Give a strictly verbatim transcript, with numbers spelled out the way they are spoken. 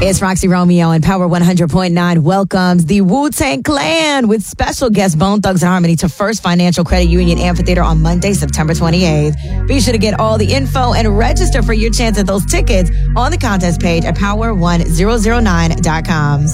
It's Roxy Romeo and Power one hundred point nine welcomes the Wu-Tang Clan with special guest Bone Thugs and Harmony to First Financial Credit Union Amphitheater on Monday, September twenty-eighth. Be sure to get all the info and register for your chance at those tickets on the contest page at power one thousand nine dot com.